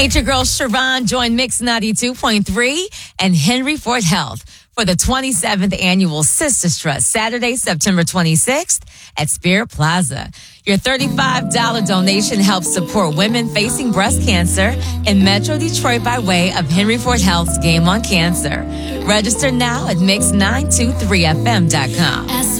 It's your girl Sharon. Join Mix 92.3 and Henry Ford Health for the 27th annual Sisters Trust, Saturday, September 26th at Spirit Plaza. Your $35 donation helps support women facing breast cancer in Metro Detroit by way of Henry Ford Health's Game on Cancer. Register now at mix923fm.com.